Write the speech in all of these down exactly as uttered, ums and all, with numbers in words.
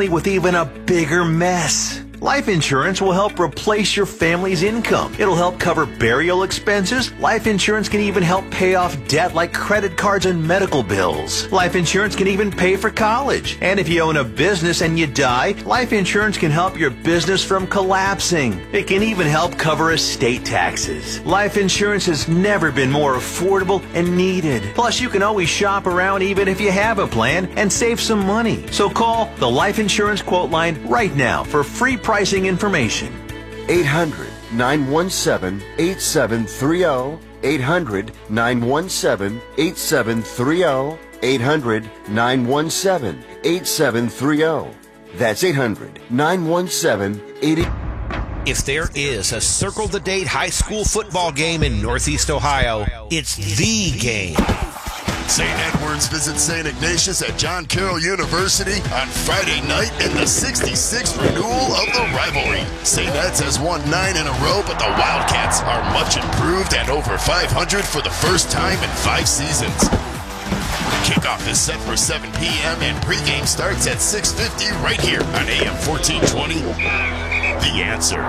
with even a bigger mess. Life insurance will help replace your family's income. It'll help cover burial expenses. Life insurance can even help pay off debt like credit cards and medical bills. Life insurance can even pay for college. And if you own a business and you die, life insurance can help your business from collapsing. It can even help cover estate taxes. Life insurance has never been more affordable and needed. Plus, you can always shop around even if you have a plan and save some money. So call the Life Insurance Quote Line right now for free pricing information. eight hundred, nine one seven, eight seven three zero. eight hundred, nine one seven, eight seven three zero. eight hundred, nine one seven, eight seven three zero. That's eight hundred, nine one seven, eight eight. If there is a Circle the Date high school football game in Northeast Ohio, it's the game. Saint Edward's visits Saint Ignatius at John Carroll University on Friday night in the sixty-sixth renewal of the rivalry. Saint Ed's has won nine in a row, but the Wildcats are much improved at over five hundred for the first time in five seasons. Kickoff is set for seven p.m. and pregame starts at six fifty right here on A M fourteen twenty. The Answer.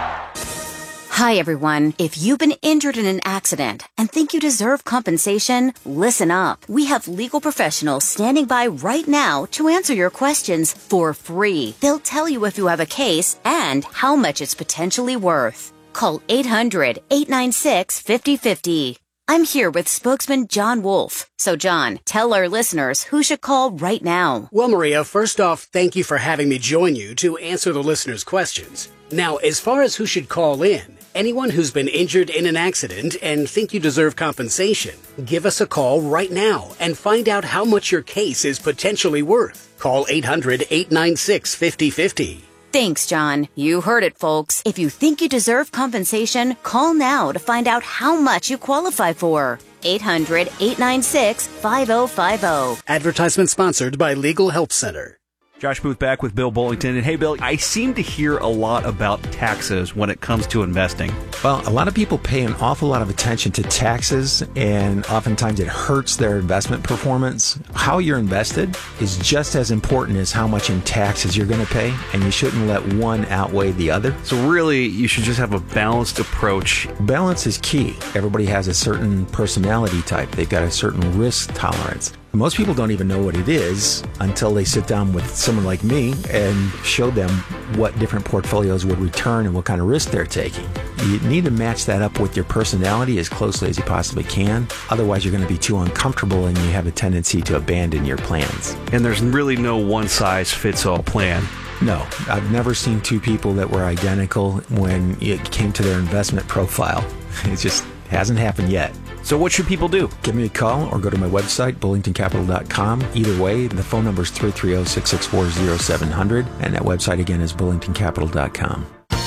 Hi, everyone. If you've been injured in an accident and think you deserve compensation, listen up. We have legal professionals standing by right now to answer your questions for free. They'll tell you if you have a case and how much it's potentially worth. Call eight hundred, eight nine six, five oh five oh. I'm here with spokesman John Wolf. So, John, tell our listeners who should call right now. Well, Maria, first off, thank you for having me join you to answer the listeners' questions. Now, as far as who should call in, anyone who's been injured in an accident and think you deserve compensation, give us a call right now and find out how much your case is potentially worth. Call eight hundred, eight nine six, five oh five oh. Thanks, John. You heard it, folks. If you think you deserve compensation, call now to find out how much you qualify for. eight hundred, eight nine six, five oh five oh. Advertisement sponsored by Legal Help Center. Josh Booth back with Bill Bullington. And hey, Bill, I seem to hear a lot about taxes when it comes to investing. Well, a lot of people pay an awful lot of attention to taxes, and oftentimes it hurts their investment performance. How you're invested is just as important as how much in taxes you're going to pay, and you shouldn't let one outweigh the other. So really, you should just have a balanced approach. Balance is key. Everybody has a certain personality type. They've got a certain risk tolerance. Most people don't even know what it is until they sit down with someone like me and show them what different portfolios would return and what kind of risk they're taking. You need to match that up with your personality as closely as you possibly can. Otherwise, you're going to be too uncomfortable and you have a tendency to abandon your plans. And there's really no one-size-fits-all plan. No, I've never seen two people that were identical when it came to their investment profile. It just hasn't happened yet. So what should people do? Give me a call or go to my website, bullington capital dot com. Either way, the phone number is three three zero, six six four, zero seven zero zero, and that website again is bullington capital dot com.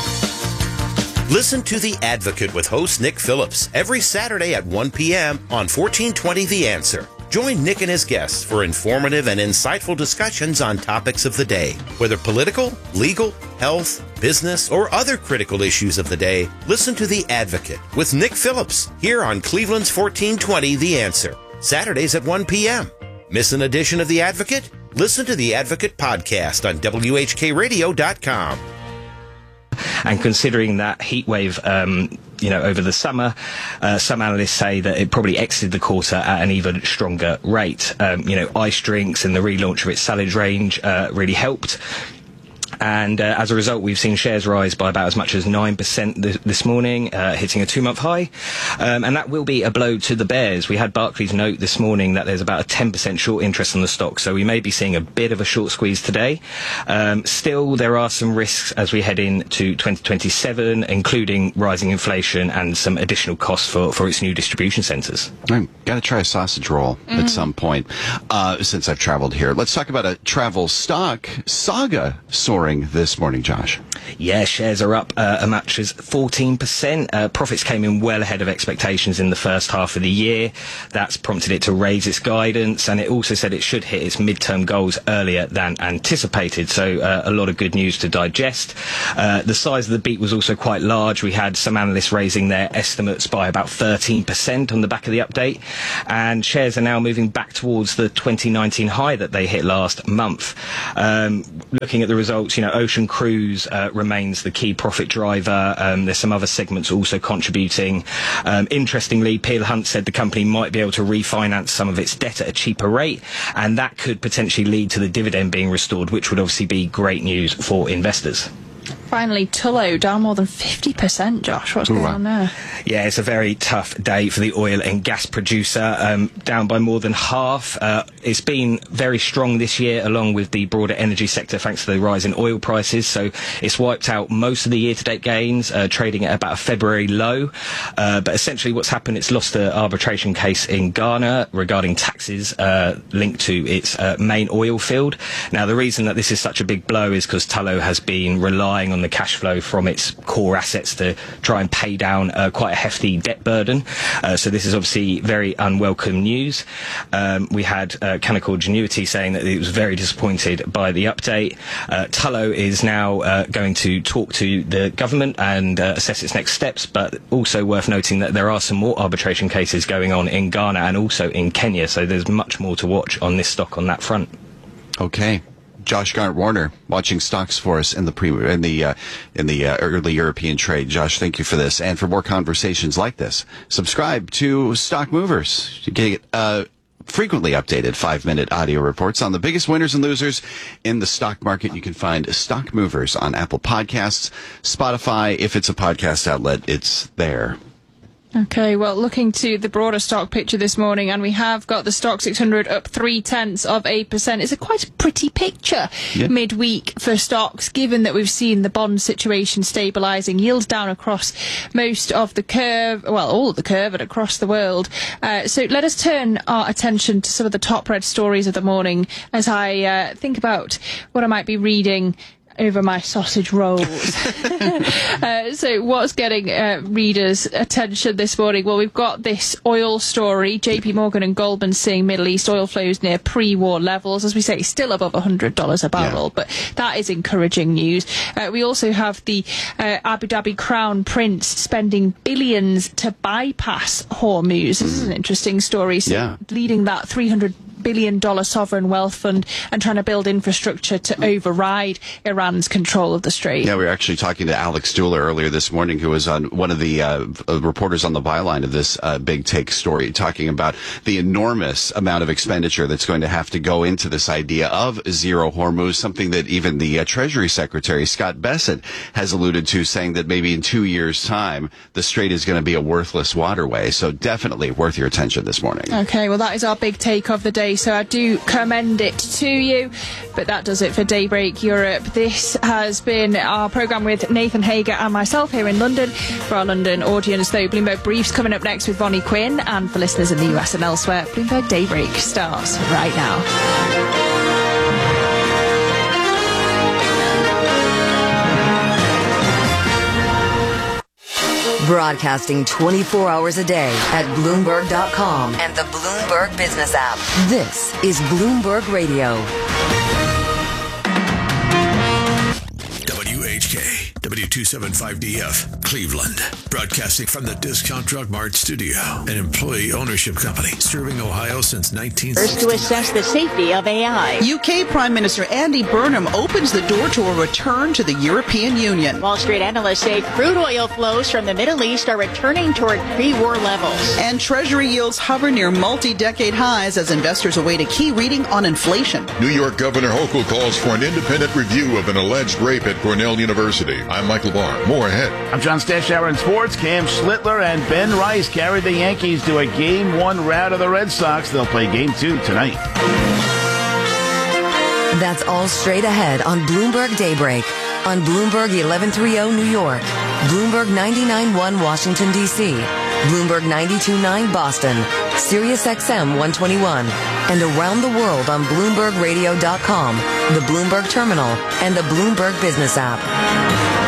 Listen to The Advocate with host Nick Phillips every Saturday at one p.m. on fourteen twenty The Answer. Join Nick and his guests for informative and insightful discussions on topics of the day. Whether political, legal, health, business, or other critical issues of the day, listen to The Advocate with Nick Phillips here on Cleveland's fourteen twenty The Answer. Saturdays at one p.m. Miss an edition of The Advocate? Listen to The Advocate podcast on W H K radio dot com. And considering that heat wave, um, you know, over the summer, uh, some analysts say that it probably exited the quarter at an even stronger rate. Um, you know, ice drinks and the relaunch of its salad range uh, really helped. And uh, as a result, we've seen shares rise by about as much as nine percent th- this morning, uh, hitting a two-month high. Um, and that will be a blow to the bears. We had Barclays note this morning that there's about a ten percent short interest in the stock, so we may be seeing a bit of a short squeeze today. Um, still, there are some risks as we head into twenty twenty-seven, including rising inflation and some additional costs for, for its new distribution centres. I've got to try a sausage roll mm. at some point uh, since I've traveled here. Let's talk about a travel stock, Saga, soaring this morning, Josh. Yeah, shares are up uh, a much as fourteen percent. Uh, profits came in well ahead of expectations in the first half of the year. That's prompted it to raise its guidance, and it also said it should hit its midterm goals earlier than anticipated. So uh, a lot of good news to digest. Uh, the size of the beat was also quite large. We had some analysts raising their estimates by about thirteen percent on the back of the update, and shares are now moving back towards the twenty nineteen high that they hit last month. Um, looking at the results, you know, Ocean Cruise uh, remains the key profit driver. Um, there's some other segments also contributing. Um, interestingly, Peel Hunt said the company might be able to refinance some of its debt at a cheaper rate, and that could potentially lead to the dividend being restored, which would obviously be great news for investors. Finally, Tullow down more than fifty percent, Josh. What's going on there? Yeah, it's a very tough day for the oil and gas producer, um, down by more than half. Uh, it's been very strong this year, along with the broader energy sector, thanks to the rise in oil prices. So it's wiped out most of the year-to-date gains, uh, trading at about a February low. Uh, but essentially what's happened, it's lost an arbitration case in Ghana regarding taxes uh, linked to its uh, main oil field. Now, the reason that this is such a big blow is because Tullow has been relying on the cash flow from its core assets to try and pay down uh, quite a hefty debt burden. Uh, so this is obviously very unwelcome news. Um, we had uh, Canaccord Genuity saying that it was very disappointed by the update. Uh, Tullow is now uh, going to talk to the government and uh, assess its next steps, but also worth noting that there are some more arbitration cases going on in Ghana and also in Kenya, so there's much more to watch on this stock on that front. Okay. Josh Garrett-Warner watching stocks for us in the pre in the uh, in the uh, early European trade. Josh, thank you for this, and for more conversations like this, subscribe to Stock Movers. You get uh, frequently updated five-minute audio reports on the biggest winners and losers in the stock market. You can find Stock Movers on Apple Podcasts, Spotify. If it's a podcast outlet, it's there. Okay, well, looking to the broader stock picture this morning, and we have got the stock six hundred up three tenths of eight percent. It's a quite a pretty picture yeah. midweek for stocks, given that we've seen the bond situation stabilising, yields down across most of the curve, well, all of the curve and across the world. Uh, so let us turn our attention to some of the top read stories of the morning as I uh, think about what I might be reading over my sausage rolls. uh, so what's getting uh, readers' attention this morning? Well, we've got this oil story. J P Morgan and Goldman saying Middle East oil flows near pre-war levels. As we say, still above one hundred dollars a barrel, yeah. but that is encouraging news. Uh, we also have the uh, Abu Dhabi Crown Prince spending billions to bypass Hormuz. This mm. is an interesting story. So yeah. leading that three hundred billion dollars sovereign wealth fund and trying to build infrastructure to override Iran's control of the strait. Yeah, we were actually talking to Alex Deuler earlier this morning, who was on one of the uh, reporters on the byline of this uh, big take story, talking about the enormous amount of expenditure that's going to have to go into this idea of zero Hormuz, something that even the uh, Treasury Secretary, Scott Bessent, has alluded to, saying that maybe in two years' time, the strait is going to be a worthless waterway. So definitely worth your attention this morning. Okay, well, that is our big take of the day. So I do commend it to you. But that does it for Daybreak Europe. This has been our programme with Nathan Hager and myself here in London. For our London audience, though, Bloomberg Briefs coming up next with Vonnie Quinn. And for listeners in the U S and elsewhere, Bloomberg Daybreak starts right now. Broadcasting twenty-four hours a day at Bloomberg dot com and the Bloomberg Business app. This is Bloomberg Radio. W H K, W two seventy-five D F, Cleveland. Broadcasting from the Discount Drug Mart studio, an employee ownership company serving Ohio since nineteen sixty. To assess the safety of A I. U K Prime Minister Andy Burnham opens the door to a return to the European Union. Wall Street analysts say crude oil flows from the Middle East are returning toward pre-war levels. And Treasury yields hover near multi-decade highs as investors await a key reading on inflation. New York Governor Hochul calls for an independent review of an alleged rape at Cornell University. I'm Michael Barr. More ahead. I'm John Stashower in sports. Cam Schlittler and Ben Rice carried the Yankees to a game one rout of the Red Sox. They'll play game two tonight. That's all straight ahead on Bloomberg Daybreak. On Bloomberg eleven thirty New York, Bloomberg ninety-nine point one Washington, D C, Bloomberg ninety-two point nine Boston, Sirius X M one twenty-one, and around the world on Bloomberg Radio dot com, the Bloomberg Terminal, and the Bloomberg Business app.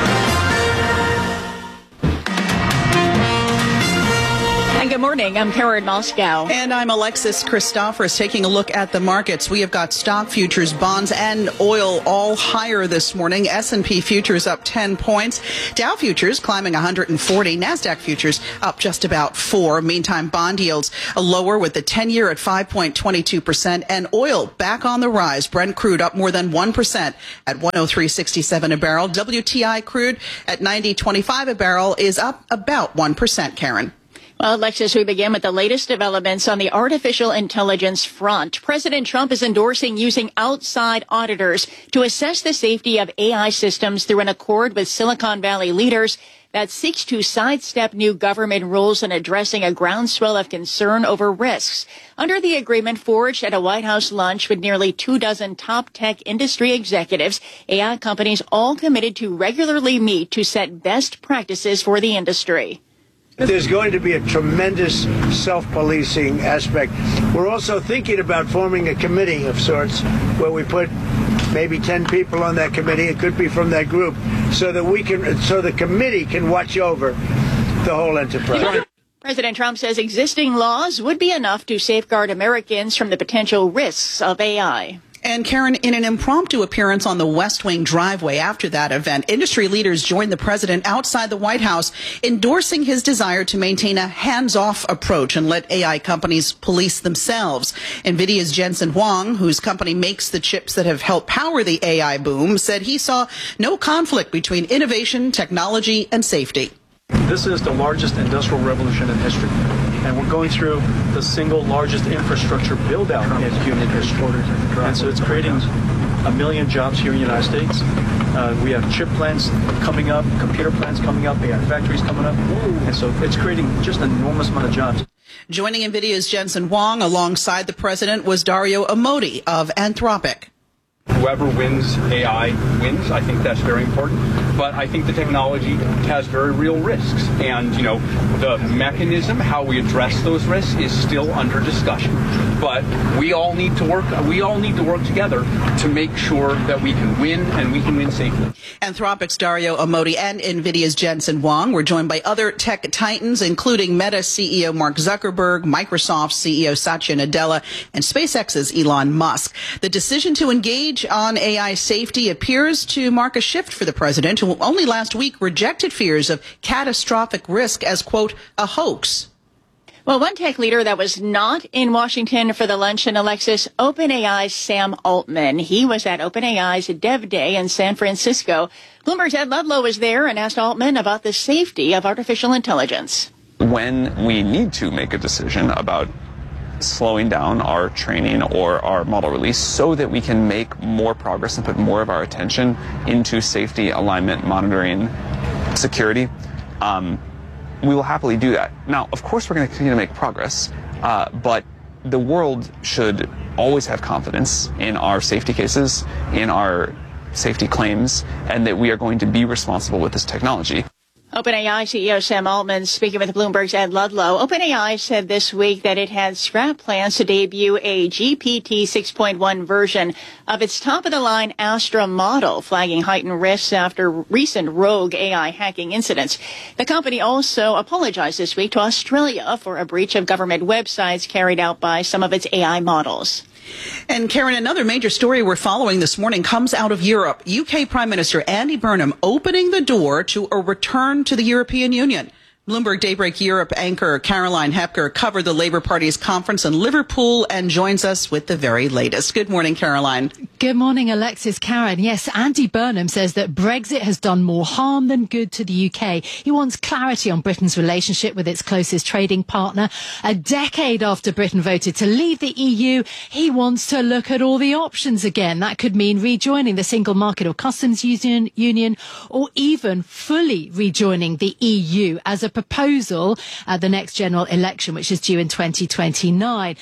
morning. I'm Karen Moscow. And I'm Alexis Christophorus. Taking a look at the markets, we have got stock futures, bonds, and oil all higher this morning. S and P futures up ten points. Dow futures climbing one hundred forty. NASDAQ futures up just about four. Meantime, bond yields lower with the ten-year at five point two two percent. And oil back on the rise. Brent crude up more than one percent at one oh three sixty-seven a barrel. W T I crude at ninety twenty-five a barrel is up about one percent, Karen. Well, Alexis, we begin with the latest developments on the artificial intelligence front. President Trump is endorsing using outside auditors to assess the safety of A I systems through an accord with Silicon Valley leaders that seeks to sidestep new government rules in addressing a groundswell of concern over risks. Under the agreement forged at a White House lunch with nearly two dozen top tech industry executives, A I companies all committed to regularly meet to set best practices for the industry. There's going to be a tremendous self-policing aspect. We're also thinking about forming a committee of sorts where we put maybe ten people on that committee. It could be from that group, so that we can, so the committee can watch over the whole enterprise. President Trump says existing laws would be enough to safeguard Americans from the potential risks of A I. And Karen, in an impromptu appearance on the West Wing driveway after that event, industry leaders joined the president outside the White House, endorsing his desire to maintain a hands-off approach and let A I companies police themselves. NVIDIA's Jensen Huang, whose company makes the chips that have helped power the A I boom, said he saw no conflict between innovation, technology, and safety. This is the largest industrial revolution in history, and we're going through the single largest infrastructure build-out in human history. And so it's creating a million jobs here in the United States. Uh, we have chip plants coming up, computer plants coming up, A I factories coming up, and so it's creating just an enormous amount of jobs. Joining NVIDIA's Jensen Huang alongside the president was Dario Amodei of Anthropic. Whoever wins A I wins. I think that's very important. But I think the technology has very real risks. And, you know, the mechanism, how we address those risks is still under discussion. But we all need to work, we all need to work together to make sure that we can win and we can win safely. Anthropic's Dario Amodei and NVIDIA's Jensen Huang were joined by other tech titans, including Meta C E O Mark Zuckerberg, Microsoft C E O Satya Nadella, and SpaceX's Elon Musk. The decision to engage on A I safety appears to mark a shift for the president, who only last week rejected fears of catastrophic risk as, quote, a hoax. Well, one tech leader that was not in Washington for the luncheon, Alexis, OpenAI's Sam Altman. He was at OpenAI's Dev Day in San Francisco. Bloomberg's Ed Ludlow was there and asked Altman about the safety of artificial intelligence. When we need to make a decision about slowing down our training or our model release so that we can make more progress and put more of our attention into safety, alignment, monitoring, security, um, we will happily do that. Now, of course, we're going to continue to make progress, uh, but the world should always have confidence in our safety cases, in our safety claims, and that we are going to be responsible with this technology. OpenAI C E O Sam Altman speaking with Bloomberg's Ed Ludlow. OpenAI said this week that it had scrapped plans to debut a G P T six point one version of its top-of-the-line Astra model, flagging heightened risks after recent rogue A I hacking incidents. The company also apologized this week to Australia for a breach of government websites carried out by some of its A I models. And Karen, another major story we're following this morning comes out of Europe. U K Prime Minister Andy Burnham opening the door to a return to the European Union. Bloomberg Daybreak Europe anchor Caroline Hepker covered the Labour Party's conference in Liverpool and joins us with the very latest. Good morning, Caroline. Good morning, Alexis. Karen. Yes, Andy Burnham says that Brexit has done more harm than good to the U K. He wants clarity on Britain's relationship with its closest trading partner. A decade after Britain voted to leave the E U, he wants to look at all the options again. That could mean rejoining the single market or customs union, union or even fully rejoining the E U as a proposal at the next general election, which is due in twenty twenty-nine.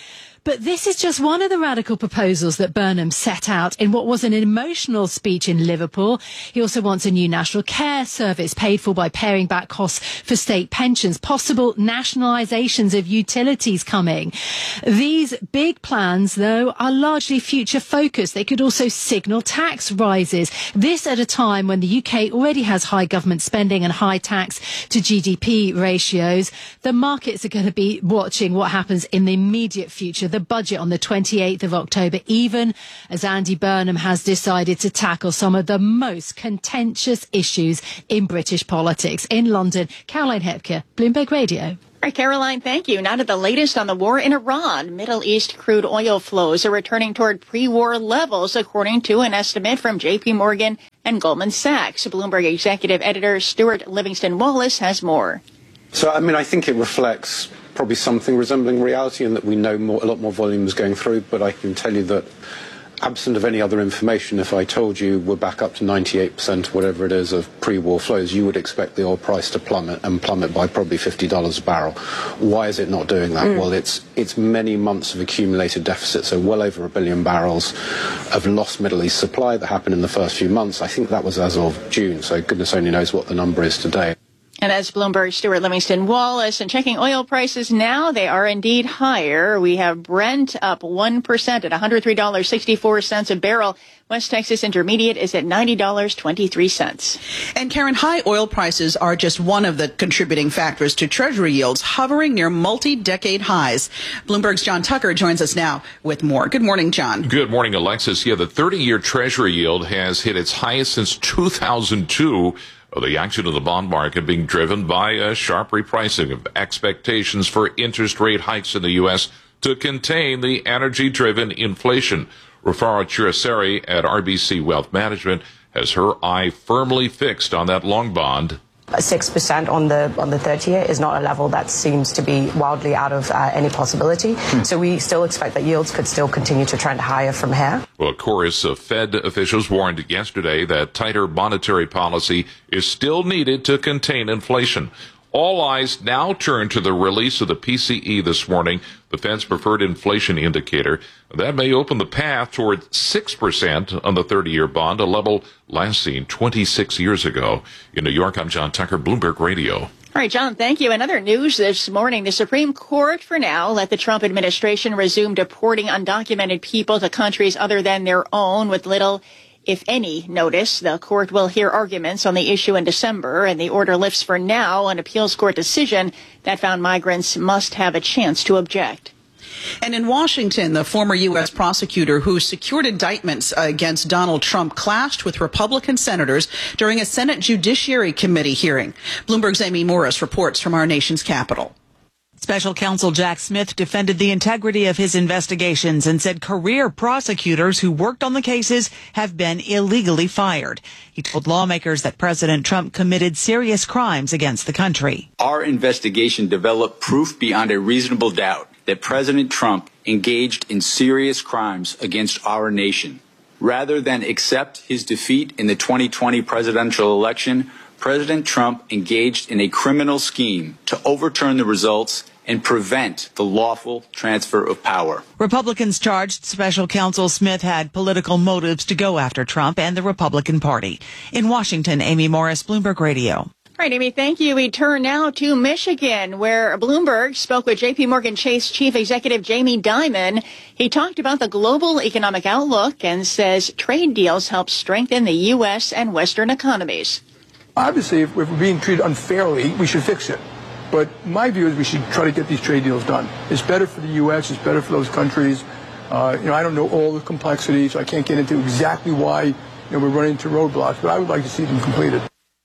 But this is just one of the radical proposals that Burnham set out in what was an emotional speech in Liverpool. He also wants a new national care service paid for by paring back costs for state pensions, possible nationalisations of utilities coming. These big plans, though, are largely future focused. They could also signal tax rises. This at a time when the U K already has high government spending and high tax to G D P ratios. The markets are going to be watching what happens in the immediate future, the budget on the twenty-eighth of October, even as Andy Burnham has decided to tackle some of the most contentious issues in British politics. In London, Caroline Hepker, Bloomberg Radio. All right, Caroline, thank you. Now to the latest on the war in Iran. Middle East crude oil flows are returning toward pre-war levels, according to an estimate from J P Morgan and Goldman Sachs. Bloomberg executive editor Stuart Livingston Wallace has more. So, I mean, I think it reflects probably something resembling reality in that we know more, a lot more volume is going through, but I can tell you that absent of any other information, if I told you we're back up to ninety-eight percent, whatever it is, of pre-war flows, you would expect the oil price to plummet and plummet by probably fifty dollars a barrel. Why is it not doing that? Mm. Well, it's it's many months of accumulated deficit, so well over a billion barrels of lost Middle East supply that happened in the first few months. I think that was as of June, so goodness only knows what the number is today. And as Bloomberg Stuart Livingston Wallace, and checking oil prices now, they are indeed higher. We have Brent up one percent at one hundred three dollars and sixty-four cents a barrel. West Texas Intermediate is at ninety dollars and twenty-three cents. And Karen, high oil prices are just one of the contributing factors to Treasury yields hovering near multi-decade highs. Bloomberg's John Tucker joins us now with more. Good morning, John. Good morning, Alexis. Yeah, the thirty-year Treasury yield has hit its highest since two thousand two. The action of the bond market being driven by a sharp repricing of expectations for interest rate hikes in the U S to contain the energy-driven inflation. Rufaro Chiraseri at R B C Wealth Management has her eye firmly fixed on that long bond. six percent on the on the thirty year is not a level that seems to be wildly out of uh, any possibility. Hmm. So we still expect that yields could still continue to trend higher from here. Well, of course, uh, Fed officials warned yesterday that tighter monetary policy is still needed to contain inflation. All eyes now turn to the release of the P C E this morning, the Fed's preferred inflation indicator. That may open the path toward six percent on the thirty-year bond, a level last seen twenty-six years ago. In New York, I'm John Tucker, Bloomberg Radio. All right, John, thank you. Another news this morning. The Supreme Court, for now, let the Trump administration resume deporting undocumented people to countries other than their own with little, if any, notice. The court will hear arguments on the issue in December, and the order lifts for now an appeals court decision that found migrants must have a chance to object. And in Washington, the former U S prosecutor who secured indictments against Donald Trump clashed with Republican senators during a Senate Judiciary Committee hearing. Bloomberg's Amy Morris reports from our nation's capital. Special counsel Jack Smith defended the integrity of his investigations and said career prosecutors who worked on the cases have been illegally fired. He told lawmakers that President Trump committed serious crimes against the country. Our investigation developed proof beyond a reasonable doubt that President Trump engaged in serious crimes against our nation. Rather than accept his defeat in the twenty twenty presidential election, President Trump engaged in a criminal scheme to overturn the results and prevent the lawful transfer of power. Republicans charged Special Counsel Smith had political motives to go after Trump and the Republican Party. In Washington, Amy Morris, Bloomberg Radio. All right, Amy, thank you. We turn now to Michigan, where Bloomberg spoke with J P Morgan Chase Chief Executive Jamie Dimon. He talked about the global economic outlook and says trade deals help strengthen the U S and Western economies. Obviously, if we're being treated unfairly, we should fix it. But my view is we should try to get these trade deals done. It's better for the U S, it's better for those countries. Uh, you know, I don't know all the complexities, so I can't get into exactly why you know, we're running into roadblocks, but I would like to see them completed.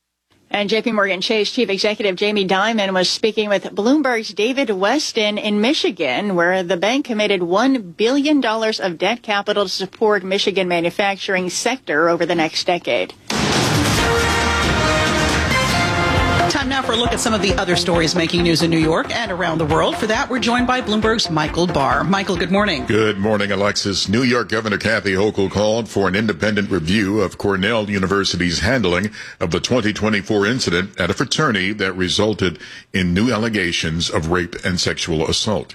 And J P Morgan Chase Chief Executive Jamie Dimon was speaking with Bloomberg's David Weston in Michigan, where the bank committed one billion dollars of debt capital to support Michigan manufacturing sector over the next decade. Time now for a look at some of the other stories making news in New York and around the world. For that, we're joined by Bloomberg's Michael Barr. Michael, good morning. Good morning, Alexis. New York Governor Kathy Hochul called for an independent review of Cornell University's handling of the twenty twenty-four incident at a fraternity that resulted in new allegations of rape and sexual assault.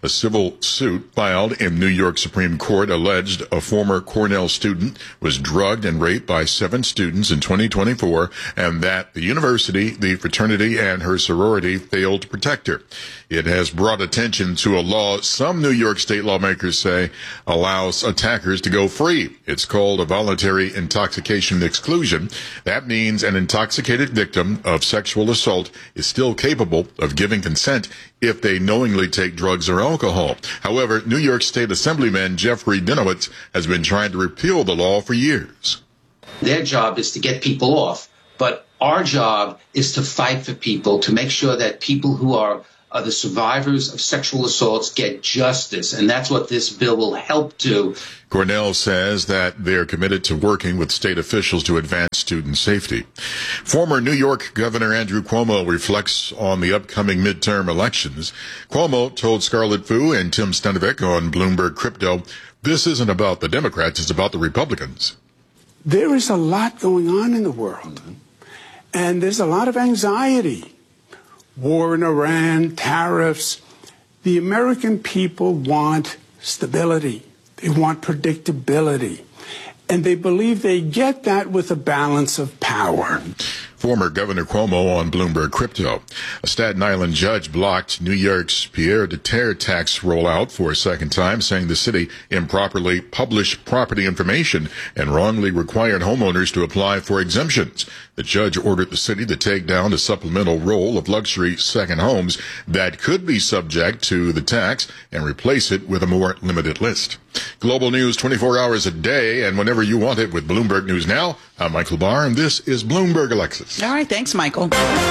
A civil suit filed in New York Supreme Court alleged a former Cornell student was drugged and raped by seven students in twenty twenty-four, and that the university, the fraternity, and her sorority failed to protect her. It has brought attention to a law some New York state lawmakers say allows attackers to go free. It's called a voluntary intoxication exclusion. That means an intoxicated victim of sexual assault is still capable of giving consent if they knowingly take drugs or alcohol. However, New York State Assemblyman Jeffrey Dinowitz has been trying to repeal the law for years. Their job is to get people off, but our job is to fight for people, to make sure that people who are Uh, the survivors of sexual assaults get justice, and that's what this bill will help do. Cornell says that they're committed to working with state officials to advance student safety. Former New York Governor Andrew Cuomo reflects on the upcoming midterm elections. Cuomo told Scarlett Fu and Tim Stenavik on Bloomberg Crypto, this isn't about the Democrats, it's about the Republicans. There is a lot going on in the world, and there's a lot of anxiety. War in Iran, tariffs. The American people want stability. They want predictability. And they believe they get that with a balance of power. Former Governor Cuomo on Bloomberg Crypto. A Staten Island judge blocked New York's Pierre de Terre tax rollout for a second time, saying the city improperly published property information and wrongly required homeowners to apply for exemptions. The judge ordered the city to take down a supplemental roll of luxury second homes that could be subject to the tax and replace it with a more limited list. Global news twenty-four hours a day and whenever you want it with Bloomberg News Now. I'm Michael Barr, and this is Bloomberg Alexis. All right, thanks, Michael.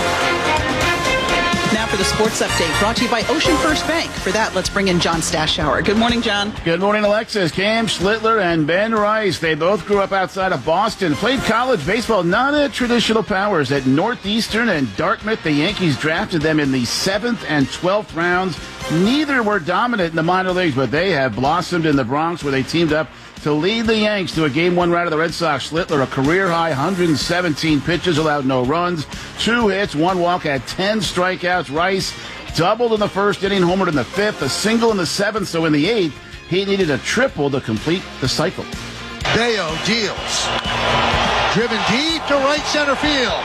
Now for the sports update, brought to you by Ocean First Bank. For that, let's bring in John Stashower. Good morning, John. Good morning, Alexis. Cam Schlittler and Ben Rice. They both grew up outside of Boston, played college baseball, not at traditional powers. At Northeastern and Dartmouth, the Yankees drafted them in the seventh and twelfth rounds. Neither were dominant in the minor leagues, but they have blossomed in the Bronx, where they teamed up to lead the Yanks to a game one rout of the Red Sox. Schlittler, a career-high one hundred seventeen pitches, allowed no runs, two hits, one walk, had ten strikeouts. Rice doubled in the first inning, homered in the fifth, a single in the seventh, so in the eighth, he needed a triple to complete the cycle. Bayo deals. Driven deep to right center field.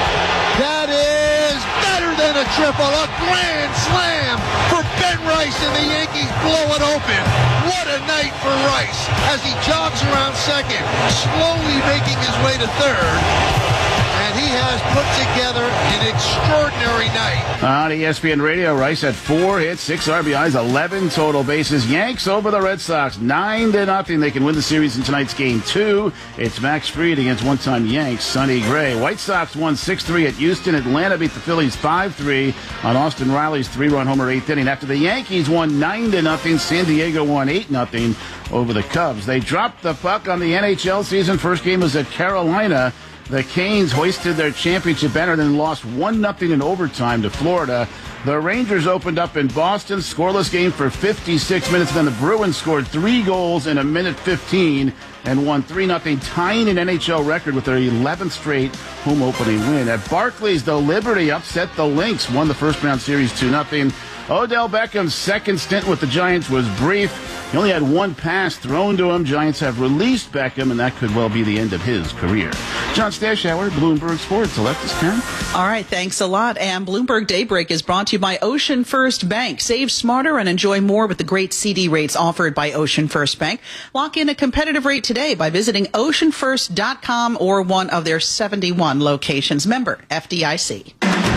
That is better than a triple, a grand slam for Ben Rice, and the Yankees blow it open. What a night for Rice as he jogs around second, slowly making his way to third. And he has put together an extraordinary night. On E S P N Radio, Rice had four hits, six R B Is, eleven total bases. Yanks over the Red Sox, nine to nothing. They can win the series in tonight's game two. It's Max Fried against one-time Yanks Sonny Gray. White Sox won six three at Houston. Atlanta beat the Phillies five three on Austin Riley's three-run homer eighth inning. After the Yankees won nine to nothing, San Diego won eight nothing over the Cubs. They dropped the puck on the N H L season. First game was at Carolina. The Canes hoisted their championship banner, then lost one nothing in overtime to Florida. The Rangers opened up in Boston, scoreless game for fifty-six minutes. Then the Bruins scored three goals in a minute fifteen and won three nothing, tying an N H L record with their eleventh straight home opening win. At Barclays, the Liberty upset the Lynx, won the first round series two nothing. Odell Beckham's second stint with the Giants was brief. He only had one pass thrown to him. Giants have released Beckham, and that could well be the end of his career. John Stashower, Bloomberg Sports. Alexis Karen. All right, thanks a lot. And Bloomberg Daybreak is brought to you by Ocean First Bank. Save smarter and enjoy more with the great C D rates offered by Ocean First Bank. Lock in a competitive rate today by visiting ocean first dot com or one of their seventy-one locations. Member F D I C.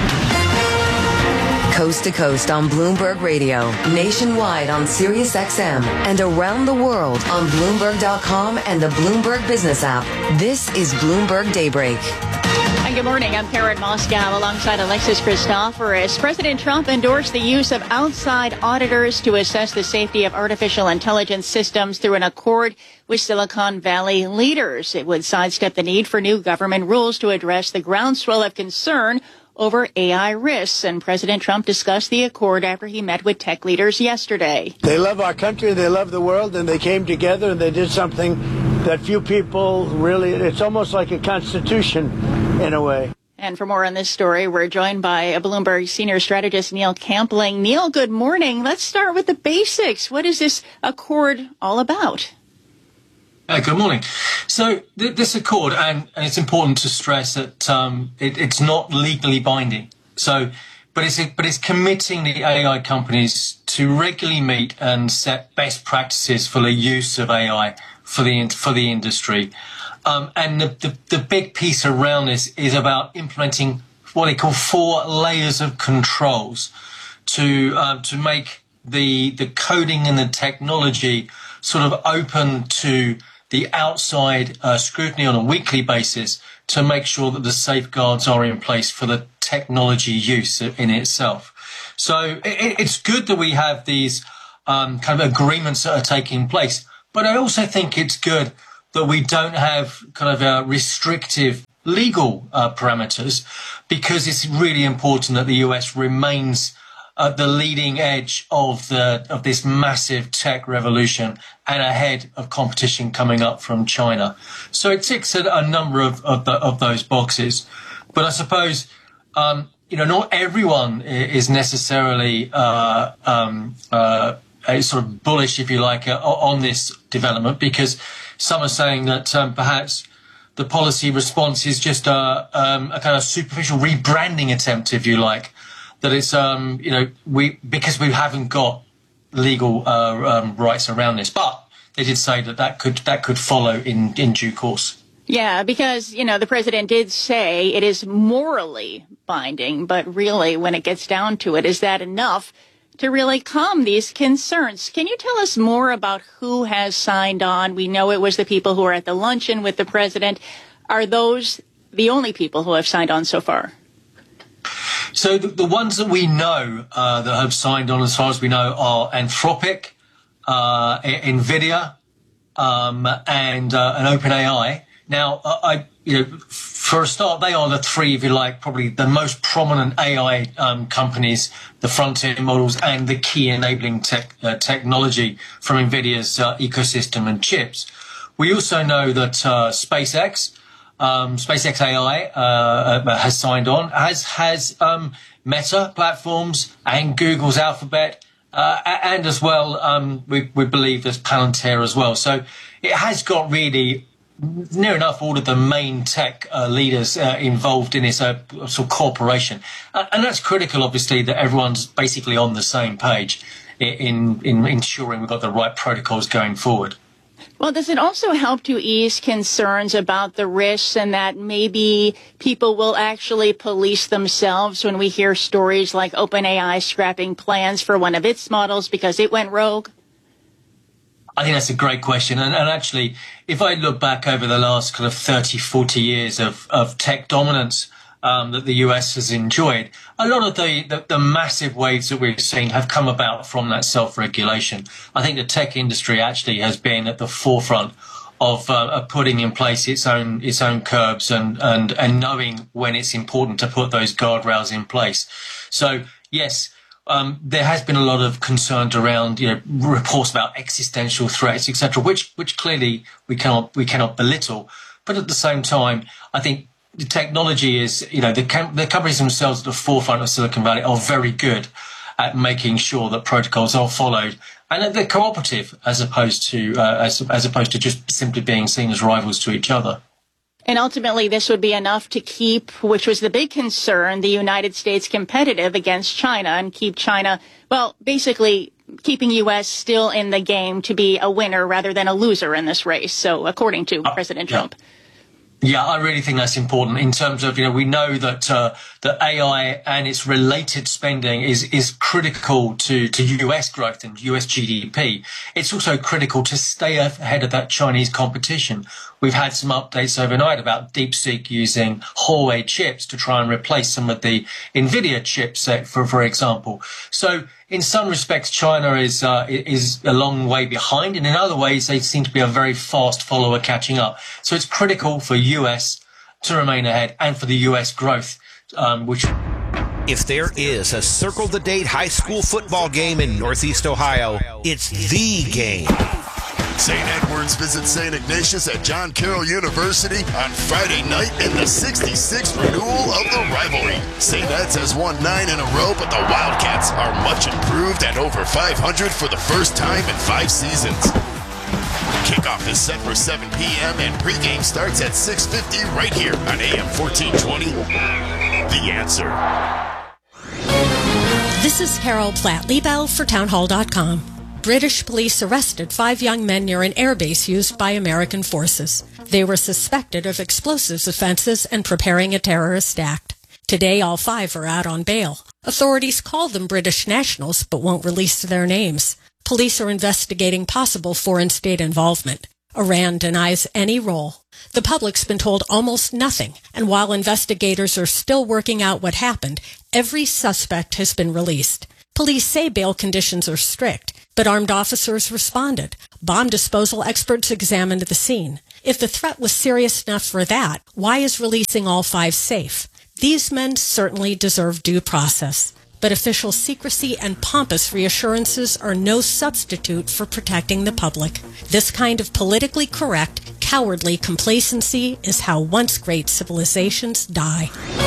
Coast to coast on Bloomberg Radio, nationwide on Sirius X M, and around the world on Bloomberg dot com and the Bloomberg Business app. This is Bloomberg Daybreak. And good morning. I'm Karen Moscow alongside Alexis Christoforous. President Trump endorsed the use of outside auditors to assess the safety of artificial intelligence systems through an accord with Silicon Valley leaders. It would sidestep the need for new government rules to address the groundswell of concern over A I risks, and President Trump discussed the accord after he met with tech leaders yesterday. They love our country, they love the world, and they came together and they did something that few people really, it's almost like a constitution in a way. And for more on this story, we're joined by a Bloomberg senior strategist, Neil Campling. Neil, good morning. Let's start with the basics. What is this accord all about? Uh, good morning. So th- this accord, and, and it's important to stress that um, it, it's not legally binding. So, but it's but it's committing the A I companies to regularly meet and set best practices for the use of A I for the for the industry. Um, and the, the, the big piece around this is about implementing what they call four layers of controls to uh, to make the the coding and the technology sort of open to the outside uh, scrutiny on a weekly basis to make sure that the safeguards are in place for the technology use in itself. So it, it's good that we have these um, kind of agreements that are taking place, but I also think it's good that we don't have kind of uh, restrictive legal uh, parameters, because it's really important that the U S remains at the leading edge of the of this massive tech revolution and ahead of competition coming up from China. So it ticks a, a number of of, the, of those boxes, but I suppose um, you know not everyone is necessarily uh, um, uh, sort of bullish, if you like, uh, on this development, because some are saying that um, perhaps the policy response is just a, um, a kind of superficial rebranding attempt, if you like. That it's, um, you know, we because we haven't got legal uh, um, rights around this. But they did say that that could that could follow in, in due course. Yeah, because, you know, the president did say it is morally binding. But really, when it gets down to it, is that enough to really calm these concerns? Can you tell us more about who has signed on? We know it was the people who were at the luncheon with the president. Are those the only people who have signed on so far? So the, the ones that we know uh, that have signed on, as far as we know, are Anthropic, uh, NVIDIA, um, and uh, and OpenAI. Now, uh, I, you know, for a start, they are the three, if you like, probably the most prominent A I um, companies, the front-end models, and the key enabling tech, uh, technology from NVIDIA's uh, ecosystem and chips. We also know that uh, SpaceX, um, SpaceX A I uh, has signed on, as has um, Meta Platforms and Google's Alphabet, uh, and as well, um, we, we believe there's Palantir as well. So it has got really near enough all of the main tech uh, leaders uh, involved in this uh, sort of corporation. Uh, and that's critical, obviously, that everyone's basically on the same page in, in ensuring we've got the right protocols going forward. Well, does it also help to ease concerns about the risks and that maybe people will actually police themselves when we hear stories like OpenAI scrapping plans for one of its models because it went rogue? I think that's a great question. And, and actually, if I look back over the last kind of thirty, forty years of, of tech dominance um, that the U S has enjoyed, a lot of the, the, the massive waves that we've seen have come about from that self-regulation. I think the tech industry actually has been at the forefront of, uh, of putting in place its own its own curbs and, and, and knowing when it's important to put those guardrails in place. So, yes, Um, there has been a lot of concerns around, you know, reports about existential threats, et cetera, which which clearly we cannot we cannot belittle. But at the same time, I think the technology is, you know, the com- the companies themselves at the forefront of Silicon Valley are very good at making sure that protocols are followed and that they're cooperative as opposed to uh, as as opposed to just simply being seen as rivals to each other. And ultimately, this would be enough to keep, which was the big concern, the United States competitive against China and keep China, well, basically keeping U S still in the game to be a winner rather than a loser in this race. So according to uh, President Trump. Yeah. Yeah, I really think that's important in terms of, you know, we know that uh, that A I and its related spending is is critical to, to U S growth and U S G D P. It's also critical to stay ahead of that Chinese competition. We've had some updates overnight about DeepSeek using Huawei chips to try and replace some of the NVIDIA chips, for for example. So in some respects, China is uh, is a long way behind, and in other ways, they seem to be a very fast follower catching up. So it's critical for U S to remain ahead and for the U S growth, um, which. If there is a circle the date high school football game in Northeast Ohio, it's the game. Saint Edward's visits Saint Ignatius at John Carroll University on Friday night in the sixty-sixth renewal of the rivalry. Saint Ed's has won nine in a row, but the Wildcats are much improved at over five hundred for the first time in five seasons. Kickoff is set for seven p.m. and pregame starts at six fifty right here on A M fourteen twenty. The Answer. This is Carol Platt-Liebel for townhall dot com. British police arrested five young men near an airbase used by American forces. They were suspected of explosives offenses and preparing a terrorist act. Today, all five are out on bail. Authorities call them British nationals but won't release their names. Police are investigating possible foreign state involvement. Iran denies any role. The public's been told almost nothing, and while investigators are still working out what happened, every suspect has been released. Police say bail conditions are strict, but armed officers responded. Bomb disposal experts examined the scene. If the threat was serious enough for that, why is releasing all five safe? These men certainly deserve due process. But official secrecy and pompous reassurances are no substitute for protecting the public. This kind of politically correct, cowardly complacency is how once great civilizations die.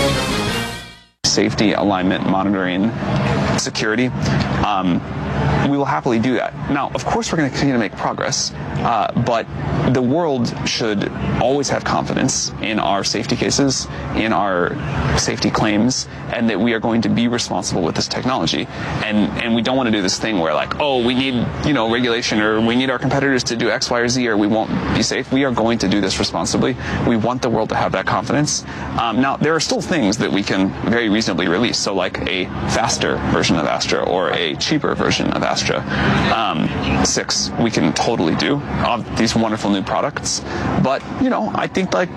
Safety, alignment, monitoring, security. Um, we will happily do that. Now, of course, we're going to continue to make progress, uh, but the world should always have confidence in our safety cases, in our safety claims, and that we are going to be responsible with this technology. And and we don't want to do this thing where, like, oh, we need, you know, regulation, or we need our competitors to do X, Y, or Z, or we won't be safe. We are going to do this responsibly. We want the world to have that confidence. Um, now, there are still things that we can very reasonably release. So, like a faster version of Astra or a cheaper version of Astra um, six, we can totally do of these wonderful new products. But, you know, I think, like,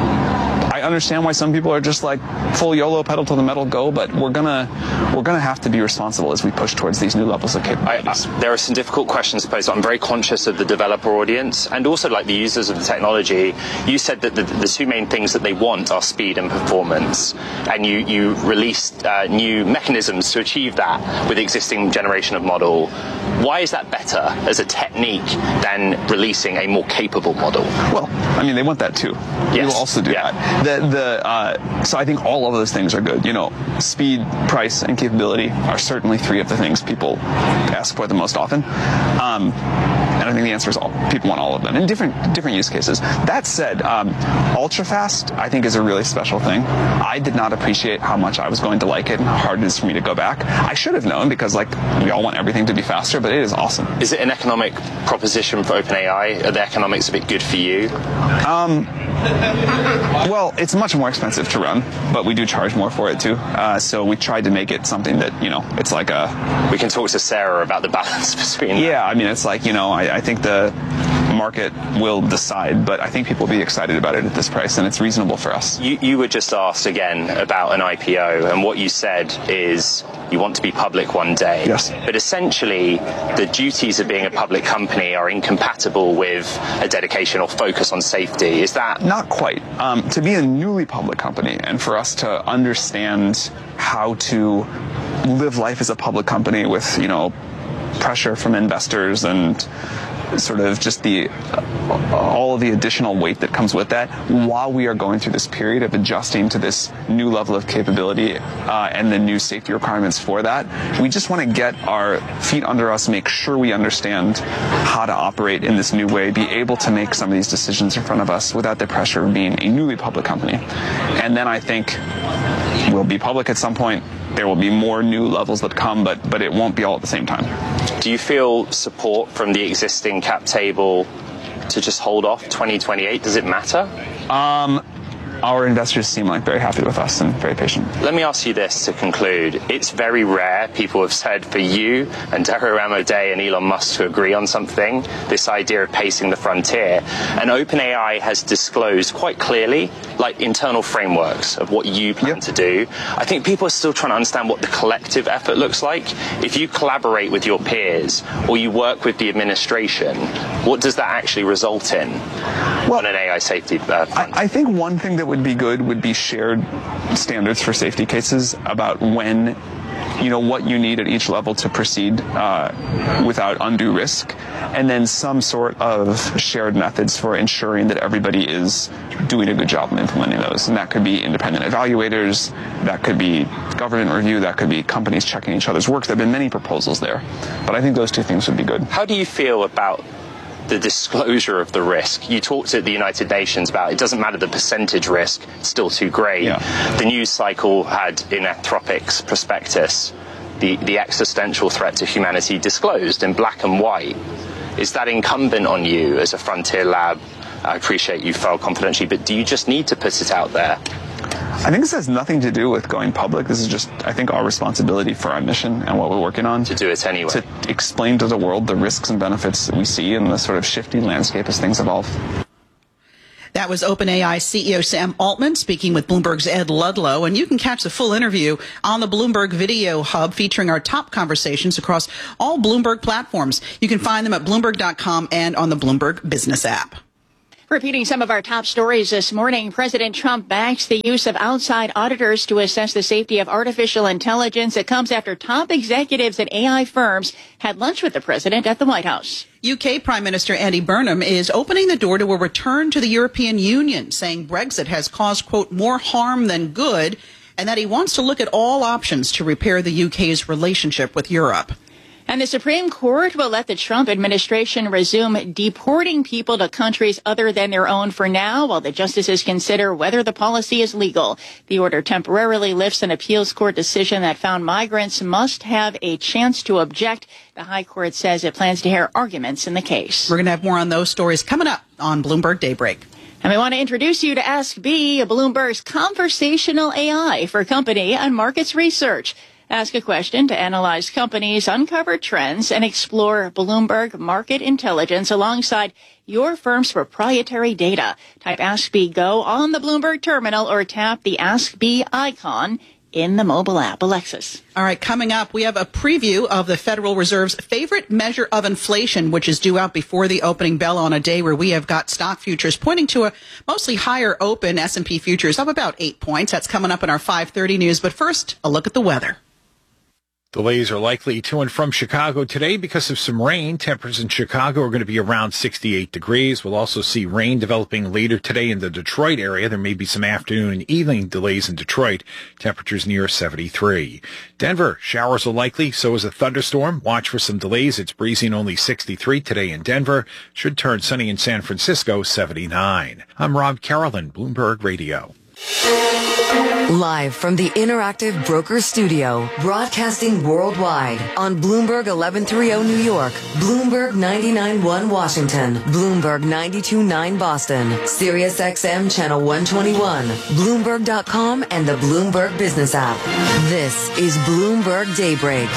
I understand why some people are just like full YOLO, pedal to the metal, go, but we're gonna we're gonna have to be responsible as we push towards these new levels of capabilities. I, I, there are some difficult questions posed. I'm very conscious of the developer audience and also like the users of the technology. You said that the, the two main things that they want are speed and performance, and you you released uh, new mechanisms to achieve that with the existing generation of model. Why is that better as a technique than releasing a more capable model? Well, I mean, they want that too. Yes. We will also do yeah. that. The, the, uh, so I think all of those things are good. You know, speed, price, and capability are certainly three of the things people ask for the most often. Um, and I think the answer is all. People want all of them in different different use cases. That said, um, ultra fast, I think, is a really special thing. I did not appreciate how much I was going to like it and how hard it is for me to go back. I should have known because, like, we all want everything to be faster, but it is awesome. Is it an economic proposition for OpenAI? Are the economics a bit good for you? Um, well, it's much more expensive to run, but we do charge more for it too. Uh, so we tried to make it something that, you know, it's like a... We can talk to Sarah about the balance between... Yeah, I mean, it's like, you know, I, I think the market will decide, but I think people will be excited about it at this price, and it's reasonable for us. You, you were just asked again about an I P O, and what you said is you want to be public one day. Yes. But essentially, the duties of being a public company are incompatible with a dedication or focus on safety. Is that... Not quite. Um, to be a newly public company, and for us to understand how to live life as a public company with, you know, pressure from investors and sort of just the uh, all of the additional weight that comes with that while we are going through this period of adjusting to this new level of capability uh, and the new safety requirements for that. We just want to get our feet under us, make sure we understand how to operate in this new way, be able to make some of these decisions in front of us without the pressure of being a newly public company. And then I think we'll be public at some point. There will be more new levels that come, but but it won't be all at the same time. Do you feel support from the existing cap table to just hold off twenty twenty-eight? Does it matter? Um, our investors seem like very happy with us and very patient. Let me ask you this to conclude. It's very rare, people have said, for you and Dario Amodei and Elon Musk to agree on something, this idea of pacing the frontier. And OpenAI has disclosed quite clearly, like, internal frameworks of what you plan yep. to do. I think people are still trying to understand what the collective effort looks like. If you collaborate with your peers or you work with the administration, what does that actually result in well, on an A I safety uh, front? I, I think one thing that would be good would be shared standards for safety cases about when you know, what you need at each level to proceed uh, without undue risk, and then some sort of shared methods for ensuring that everybody is doing a good job of implementing those. And that could be independent evaluators, that could be government review, that could be companies checking each other's work. There have been many proposals there, but I think those two things would be good. How do you feel about the disclosure of the risk? You talked at the United Nations about it doesn't matter the percentage risk, it's still too great. Yeah. The news cycle had in Anthropic's prospectus the, the existential threat to humanity disclosed in black and white. Is that incumbent on you as a Frontier Lab? I appreciate you filed confidentially, but do you just need to put it out there? I think this has nothing to do with going public. This is just, I think, our responsibility for our mission and what we're working on. To do it anyway. To explain to the world the risks and benefits that we see in the sort of shifting landscape as things evolve. That was OpenAI C E O Sam Altman speaking with Bloomberg's Ed Ludlow. And you can catch the full interview on the Bloomberg Video Hub featuring our top conversations across all Bloomberg platforms. You can find them at Bloomberg dot com and on the Bloomberg Business app. Repeating some of our top stories this morning, President Trump backs the use of outside auditors to assess the safety of artificial intelligence. It comes after top executives at A I firms had lunch with the president at the White House. U K Prime Minister Andy Burnham is opening the door to a return to the European Union, saying Brexit has caused, quote, more harm than good, and that he wants to look at all options to repair the U K's relationship with Europe. And the Supreme Court will let the Trump administration resume deporting people to countries other than their own for now, while the justices consider whether the policy is legal. The order temporarily lifts an appeals court decision that found migrants must have a chance to object. The High Court says it plans to hear arguments in the case. We're going to have more on those stories coming up on Bloomberg Daybreak. And we want to introduce you to Ask B, Bloomberg's conversational A I for company and markets research. Ask a question to analyze companies, uncover trends, and explore Bloomberg market intelligence alongside your firm's proprietary data. Type Ask B Go on the Bloomberg terminal or tap the Ask B icon in the mobile app. Alexis. All right, coming up, we have a preview of the Federal Reserve's favorite measure of inflation, which is due out before the opening bell on a day where we have got stock futures pointing to a mostly higher open. S and P futures up about eight points. That's coming up in our five thirty news. But first, a look at the weather. Delays are likely to and from Chicago today because of some rain. Temperatures in Chicago are going to be around sixty-eight degrees. We'll also see rain developing later today in the Detroit area. There may be some afternoon and evening delays in Detroit. Temperatures near seventy-three. Denver, showers are likely. So is a thunderstorm. Watch for some delays. It's breezy and only sixty-three today in Denver. Should turn sunny in San Francisco, seventy-nine. I'm Rob Carolyn, Bloomberg Radio. Live from the Interactive Broker Studio, broadcasting worldwide on Bloomberg eleven thirty New York, Bloomberg ninety-nine point one Washington, Bloomberg ninety-two point nine Boston, Sirius X M Channel one twenty-one, Bloomberg dot com, and the Bloomberg Business app. This is Bloomberg Daybreak.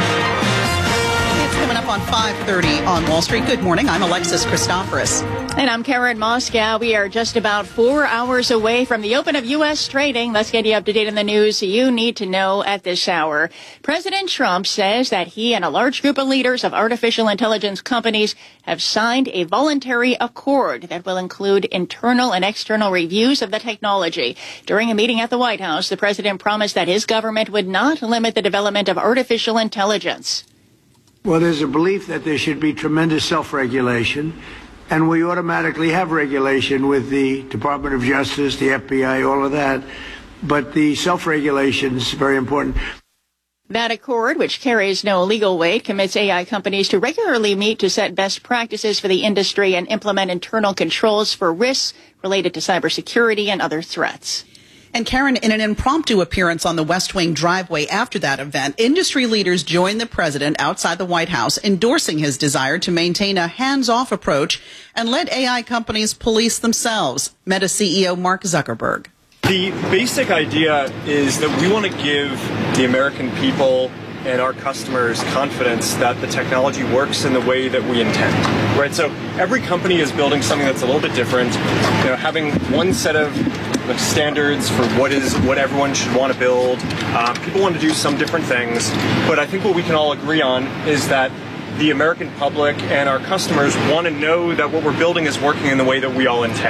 Coming up on five thirty on Wall Street. Good morning. I'm Alexis Christoforous. And I'm Karen Moscow. We are just about four hours away from the open of U S trading. Let's get you up to date on the news you need to know at this hour. President Trump says that he and a large group of leaders of artificial intelligence companies have signed a voluntary accord that will include internal and external reviews of the technology. During a meeting at the White House, the president promised that his government would not limit the development of artificial intelligence. Well, there's a belief that there should be tremendous self-regulation, and we automatically have regulation with the Department of Justice, the F B I, all of that. But the self-regulation is very important. That accord, which carries no legal weight, commits A I companies to regularly meet to set best practices for the industry and implement internal controls for risks related to cybersecurity and other threats. And Karen, in an impromptu appearance on the West Wing driveway after that event, industry leaders joined the president outside the White House, endorsing his desire to maintain a hands-off approach and let A I companies police themselves. Meta C E O Mark Zuckerberg. The basic idea is that we want to give the American people and our customers confidence that the technology works in the way that we intend, right? So every company is building something that's a little bit different. You know, having one set of standards for what is what everyone should want to build. Um, people want to do some different things, but I think what we can all agree on is that the American public and our customers want to know that what we're building is working in the way that we all intend.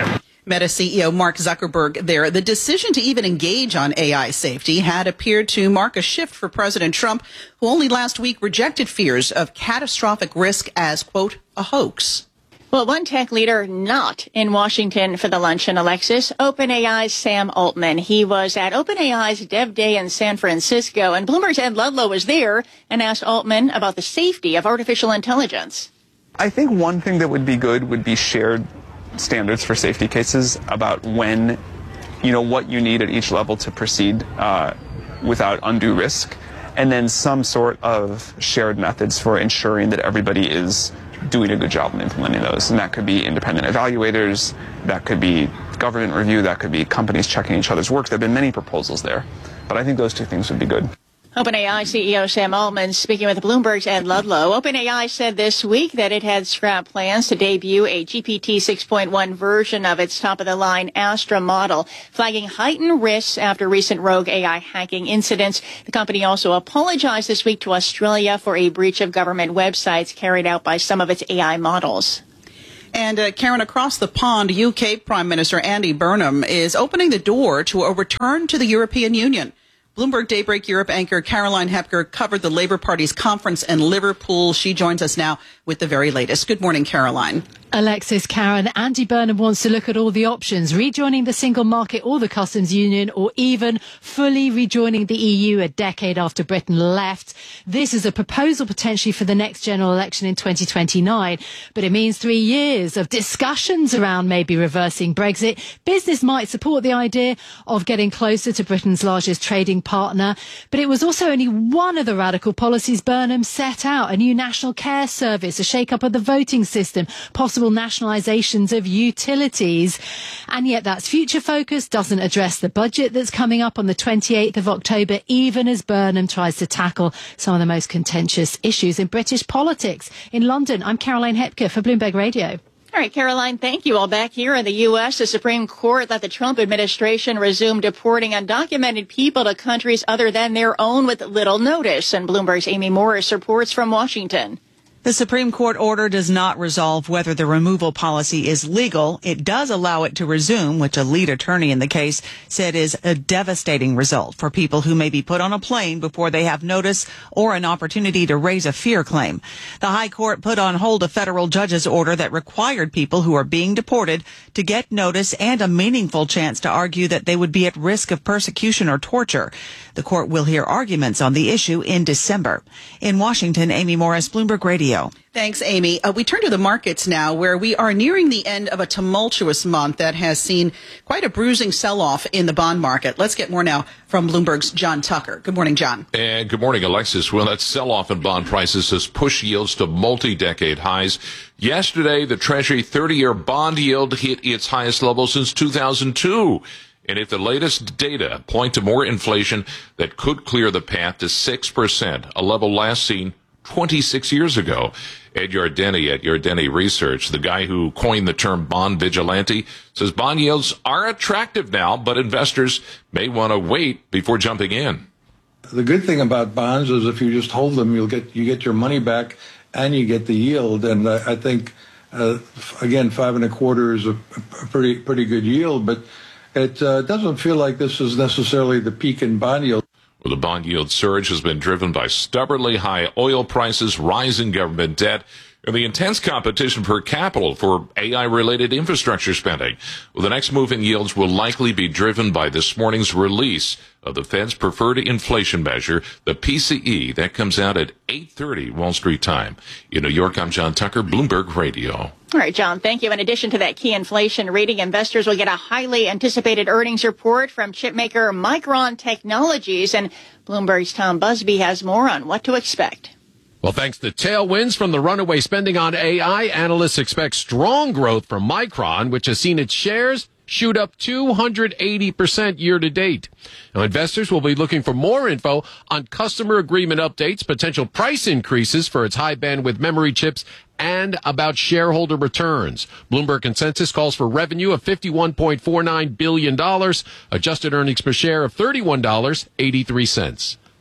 Meta C E O Mark Zuckerberg there. The decision to even engage on A I safety had appeared to mark a shift for President Trump, who only last week rejected fears of catastrophic risk as, quote, a hoax. Well, one tech leader not in Washington for the luncheon, Alexis, OpenAI's Sam Altman. He was at OpenAI's Dev Day in San Francisco, and Bloomberg's Ed Ludlow was there and asked Altman about the safety of artificial intelligence. I think one thing that would be good would be shared standards for safety cases about when, you know, what you need at each level to proceed uh, without undue risk, and then some sort of shared methods for ensuring that everybody is doing a good job in implementing those. And that could be independent evaluators, that could be government review, that could be companies checking each other's work. There have been many proposals there, but I think those two things would be good. OpenAI C E O Sam Altman speaking with Bloomberg's Ed Ludlow. OpenAI said this week that it had scrapped plans to debut a G P T six point one version of its top-of-the-line Astra model, flagging heightened risks after recent rogue A I hacking incidents. The company also apologized this week to Australia for a breach of government websites carried out by some of its A I models. And uh, Karen, across the pond, U K Prime Minister Andy Burnham is opening the door to a return to the European Union. Bloomberg Daybreak Europe anchor Caroline Hepker covered the Labour Party's conference in Liverpool. She joins us now with the very latest. Good morning, Caroline. Alexis, Karen, Andy Burnham wants to look at all the options, rejoining the single market or the customs union, or even fully rejoining the E U a decade after Britain left. This is a proposal potentially for the next general election in twenty twenty-nine, but it means three years of discussions around maybe reversing Brexit. Business might support the idea of getting closer to Britain's largest trading partner, but it was also only one of the radical policies Burnham set out: a new national care service, a shake-up of the voting system, possible nationalisations of utilities. And yet that's future focus, doesn't address the budget that's coming up on the twenty-eighth of October, even as Burnham tries to tackle some of the most contentious issues in British politics. In London, I'm Caroline Hepker for Bloomberg Radio. All right, Caroline, thank you. All back here in the U S, the Supreme Court let the Trump administration resume deporting undocumented people to countries other than their own with little notice. And Bloomberg's Amy Morris reports from Washington. The Supreme Court order does not resolve whether the removal policy is legal. It does allow it to resume, which a lead attorney in the case said is a devastating result for people who may be put on a plane before they have notice or an opportunity to raise a fear claim. The High Court put on hold a federal judge's order that required people who are being deported to get notice and a meaningful chance to argue that they would be at risk of persecution or torture. The court will hear arguments on the issue in December. In Washington, Amy Morris, Bloomberg Radio. Thanks, Amy. Uh, we turn to the markets now, where we are nearing the end of a tumultuous month that has seen quite a bruising sell-off in the bond market. Let's get more now from Bloomberg's John Tucker. Good morning, John. And good morning, Alexis. Well, that sell-off in bond prices has pushed yields to multi-decade highs. Yesterday, the Treasury thirty-year bond yield hit its highest level since two thousand two. And if the latest data point to more inflation, that could clear the path to six percent, a level last seen twenty-six years ago. Ed Yardeni at Yardeni Research, the guy who coined the term bond vigilante, says bond yields are attractive now, but investors may want to wait before jumping in. The good thing about bonds is if you just hold them, you'll get you get your money back and you get the yield. And uh, I think, uh, again, five and a quarter is a, a pretty pretty good yield, but it uh, doesn't feel like this is necessarily the peak in bond yield. Well, the bond yield surge has been driven by stubbornly high oil prices, rising government debt, and the intense competition for capital for A I-related infrastructure spending. Well, the next move in yields will likely be driven by this morning's release of the Fed's preferred inflation measure, the P C E. That comes out at eight thirty Wall Street time. In New York, I'm John Tucker, Bloomberg Radio. All right, John, thank you. In addition to that key inflation reading, investors will get a highly anticipated earnings report from chipmaker Micron Technologies, and Bloomberg's Tom Busby has more on what to expect. Well, thanks to tailwinds from the runaway spending on A I, analysts expect strong growth from Micron, which has seen its shares shoot up two hundred eighty percent year to date. Now, investors will be looking for more info on customer agreement updates, potential price increases for its high bandwidth memory chips, and about shareholder returns. Bloomberg consensus calls for revenue of fifty-one point four nine billion dollars, adjusted earnings per share of thirty-one dollars and eighty-three cents.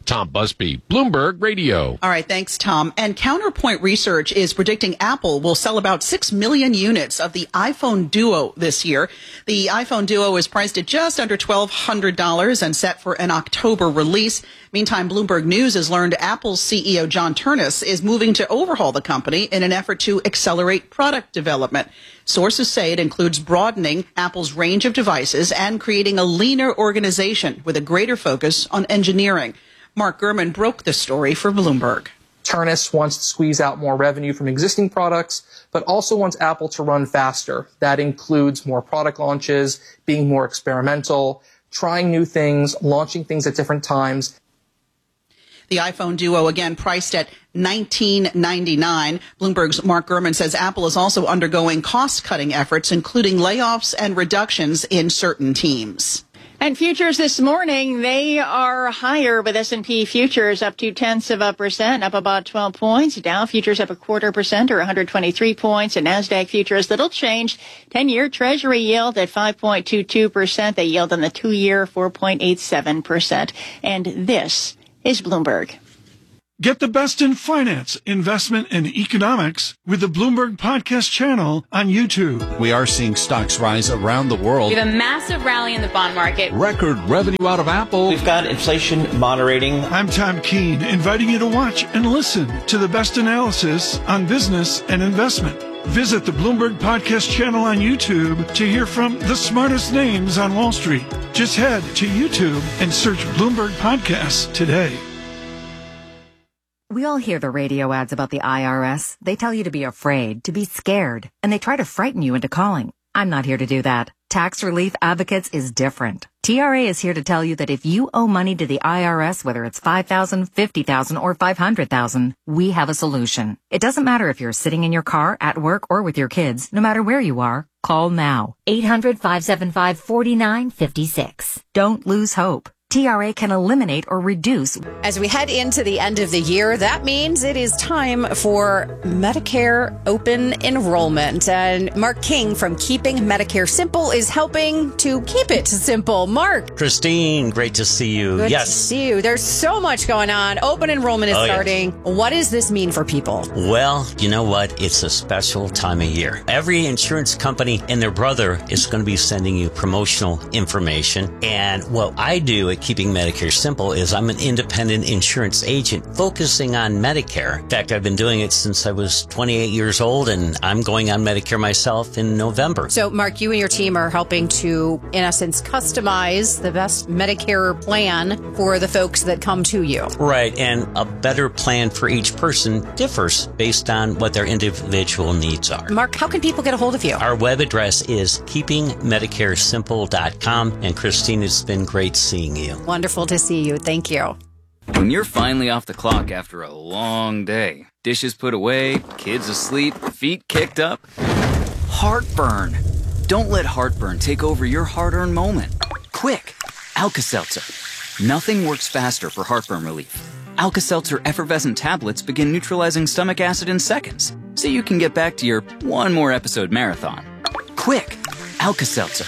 Tom Busby, Bloomberg Radio. All right, thanks, Tom. And Counterpoint Research is predicting Apple will sell about six million units of the iPhone Duo this year. The iPhone Duo is priced at just under twelve hundred dollars and set for an October release. Meantime, Bloomberg News has learned Apple's C E O John Ternus is moving to overhaul the company in an effort to accelerate product development. Sources say it includes broadening Apple's range of devices and creating a leaner organization with a greater focus on engineering. Mark Gurman broke the story for Bloomberg. Ternus wants to squeeze out more revenue from existing products, but also wants Apple to run faster. That includes more product launches, being more experimental, trying new things, launching things at different times. The iPhone Duo, again, priced at nineteen ninety-nine dollars. Bloomberg's Mark Gurman says Apple is also undergoing cost-cutting efforts, including layoffs and reductions in certain teams. And futures this morning, they are higher with S and P futures up two tenths of a percent, up about twelve points. Dow futures up a quarter percent or one hundred twenty-three points. And NASDAQ futures, little change. ten-year Treasury yield at five point two two percent. They yield on the two-year four point eight seven percent. And this is Bloomberg. Get the best in finance, investment, and economics with the Bloomberg Podcast channel on YouTube. We are seeing stocks rise around the world. We have a massive rally in the bond market. Record revenue out of Apple. We've got inflation moderating. I'm Tom Keene, inviting you to watch and listen to the best analysis on business and investment. Visit the Bloomberg Podcast channel on YouTube to hear from the smartest names on Wall Street. Just head to YouTube and search Bloomberg Podcasts today. We all hear the radio ads about the I R S. They tell you to be afraid, to be scared, and they try to frighten you into calling. I'm not here to do that. Tax Relief Advocates is different. T R A is here to tell you that if you owe money to the I R S, whether it's five thousand dollars, fifty thousand dollars, or five hundred thousand dollars, we have a solution. It doesn't matter if you're sitting in your car, at work, or with your kids. No matter where you are, call now. eight hundred, five seven five, four nine five six. Don't lose hope. T R A can eliminate or reduce. As we head into the end of the year, that means it is time for Medicare open enrollment. And Mark King from Keeping Medicare Simple is helping to keep it simple. Mark. Christine, great to see you. Good yes. to see you. There's so much going on. Open enrollment is oh, starting. Yes. What does this mean for people? Well, you know what? It's a special time of year. Every insurance company and their brother is going to be sending you promotional information. And what I do at Keeping Medicare Simple is I'm an independent insurance agent focusing on Medicare. In fact, I've been doing it since I was twenty-eight years old, and I'm going on Medicare myself in November. So, Mark, you and your team are helping to, in essence, customize the best Medicare plan for the folks that come to you. Right, and a better plan for each person differs based on what their individual needs are. Mark, how can people get a hold of you? Our web address is keeping medicare simple dot com, and Christine, it's been great seeing you. Wonderful to see you. Thank you. When you're finally off the clock after a long day, dishes put away, kids asleep, feet kicked up, heartburn. Don't let heartburn take over your hard-earned moment. Quick, Alka-Seltzer. Nothing works faster for heartburn relief. Alka-Seltzer effervescent tablets begin neutralizing stomach acid in seconds, so you can get back to your one more episode marathon. Quick, Alka-Seltzer.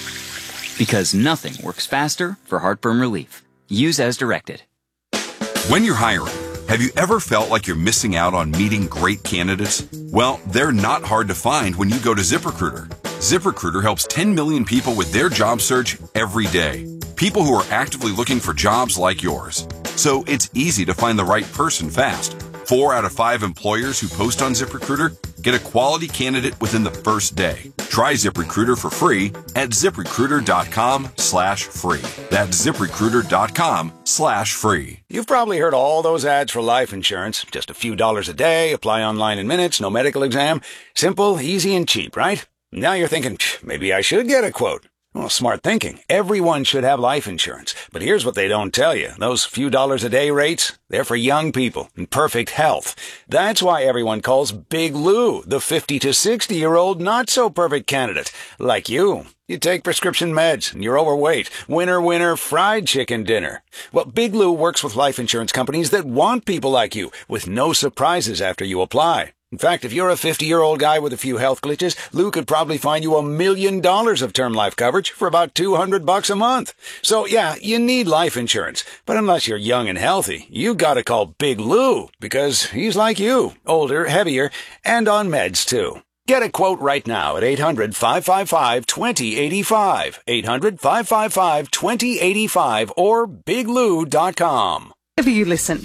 Because nothing works faster for heartburn relief. Use as directed. When you're hiring, have you ever felt like you're missing out on meeting great candidates? Well, they're not hard to find when you go to ZipRecruiter. ZipRecruiter helps ten million people with their job search every day. People who are actively looking for jobs like yours. So it's easy to find the right person fast. Four out of five employers who post on ZipRecruiter get a quality candidate within the first day. Try ZipRecruiter for free at ZipRecruiter.com slash free. That's ZipRecruiter.com slash free. You've probably heard all those ads for life insurance. Just a few dollars a day, apply online in minutes, no medical exam. Simple, easy, and cheap, right? Now you're thinking, maybe I should get a quote. Well, smart thinking. Everyone should have life insurance. But here's what they don't tell you. Those few dollars a day rates, they're for young people in perfect health. That's why everyone calls Big Lou the fifty to sixty-year-old not-so-perfect candidate. Like you. You take prescription meds, and you're overweight. Winner, winner, fried chicken dinner. Well, Big Lou works with life insurance companies that want people like you, with no surprises after you apply. In fact, if you're a fifty-year-old guy with a few health glitches, Lou could probably find you a million dollars of term life coverage for about two hundred bucks a month. So yeah, you need life insurance. But unless you're young and healthy, you gotta call Big Lou, because he's like you, older, heavier, and on meds too. Get a quote right now at eight hundred, five five five, two zero eight five, eight hundred, five five five, two zero eight five, or big lou dot com. Wherever you listen.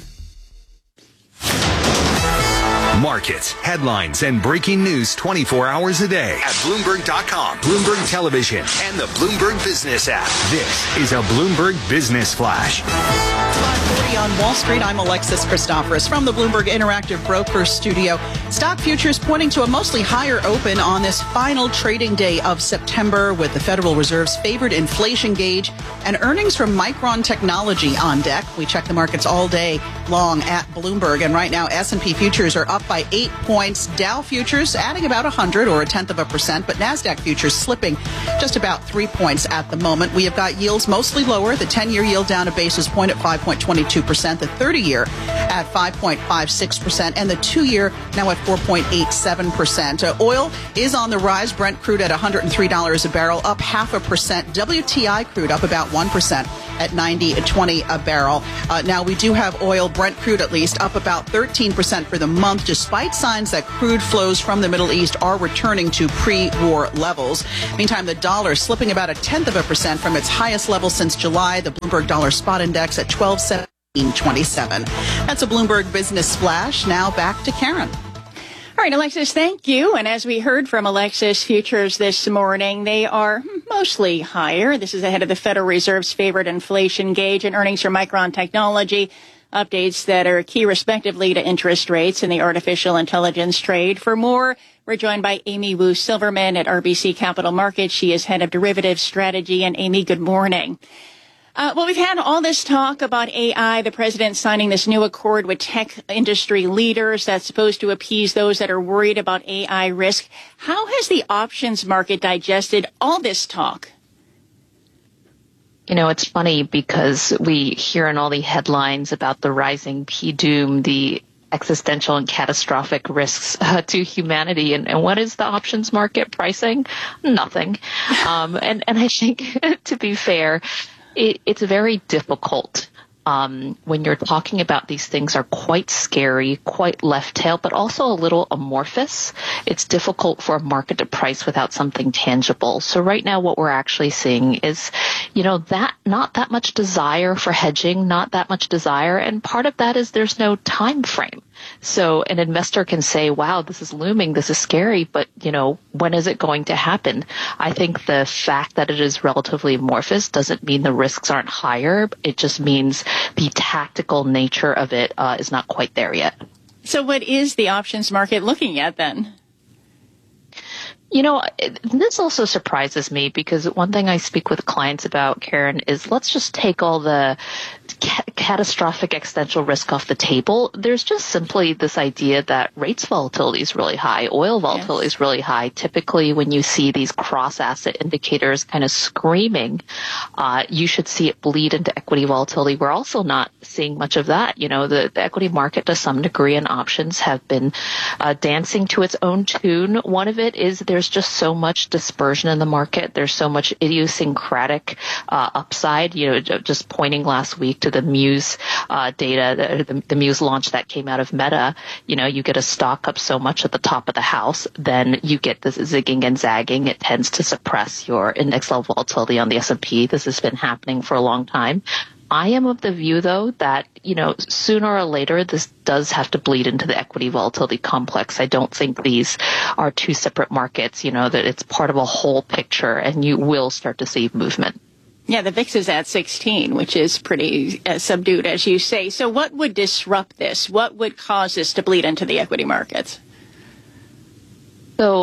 Markets, headlines, and breaking news twenty-four hours a day at Bloomberg dot com, Bloomberg Television, and the Bloomberg Business app. This is a Bloomberg Business Flash. five forty on Wall Street. I'm Alexis Christoforous from the Bloomberg Interactive Brokers Studio. Stock futures pointing to a mostly higher open on this final trading day of September, with the Federal Reserve's favored inflation gauge and earnings from Micron Technology on deck. We check the markets all day long at Bloomberg, and right now S and P futures are up by eight points. Dow futures adding about one hundred, or a tenth of a percent, but NASDAQ futures slipping just about three points at the moment. We have got yields mostly lower. The ten-year yield down a basis point at five point two two percent, the thirty-year at five point five six percent, and the two-year now at four point eight seven percent. Uh, oil is on the rise. Brent crude at one hundred three dollars a barrel, up half a percent. W T I crude up about one percent at ninety twenty a barrel. Uh, now, we do have oil, Brent crude at least, up about thirteen percent for the month, despite signs that crude flows from the Middle East are returning to pre-war levels. Meantime, the dollar slipping about a tenth of a percent from its highest level since July. The Bloomberg Dollar Spot Index at twelve seventeen twenty-seven. That's a Bloomberg Business Flash. Now back to Karen. All right, Alexis, thank you. And as we heard from Alexis futures this morning, they are mostly higher. This is ahead of the Federal Reserve's favorite inflation gauge and earnings from Micron Technology. Updates that are key, respectively, to interest rates in the artificial intelligence trade. For more, we're joined by Amy Wu Silverman at R B C Capital Markets. She is head of derivatives strategy. And Amy, good morning. Uh, well, we've had all this talk about A I, the president signing this new accord with tech industry leaders that's supposed to appease those that are worried about A I risk. How has the options market digested all this talk? You know, it's funny because we hear in all the headlines about the rising P-doom, the existential and catastrophic risks uh, to humanity. And, and what is the options market pricing? Nothing. Um, and, and I think, to be fair, it, it's very difficult um, when you're talking about these things are quite scary, quite left tail, but also a little amorphous. It's difficult for a market to price without something tangible. So right now what we're actually seeing is, you know, that not that much desire for hedging, not that much desire. And part of that is there's no time frame. So an investor can say, wow, this is looming, this is scary, but, you know, when is it going to happen? I think the fact that it is relatively amorphous doesn't mean the risks aren't higher. It just means the tactical nature of it uh, is not quite there yet. So what is the options market looking at then? You know, this also surprises me because one thing I speak with clients about, Karen, is let's just take all the ca- catastrophic existential risk off the table. There's just simply this idea that rates volatility is really high, oil volatility yes. is really high. Typically, when you see these cross-asset indicators kind of screaming, uh, you should see it bleed into equity volatility. We're also not seeing much of that. You know, the, the equity market to some degree and options have been uh, dancing to its own tune. One of it is there's just so much dispersion in the market. There's so much idiosyncratic uh, upside. You know, just pointing last week to the Muse uh, data, the, the Muse launch that came out of Meta. You know, you get a stock up so much at the top of the house, then you get this zigging and zagging. It tends to suppress your index level volatility on the S and P. This has been happening for a long time. I am of the view, though, that, you know, sooner or later, this does have to bleed into the equity volatility complex. I don't think these are two separate markets, you know, that it's part of a whole picture, and you will start to see movement. Yeah, the V I X is at sixteen, which is pretty uh, subdued, as you say. So what would disrupt this? What would cause this to bleed into the equity markets? So